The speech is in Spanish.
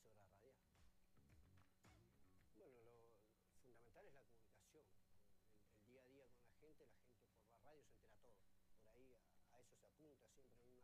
emisora radial. Bueno, lo fundamental es la comunicación, el día a día con la gente por la radio se entera todo. Por ahí a eso se apunta siempre en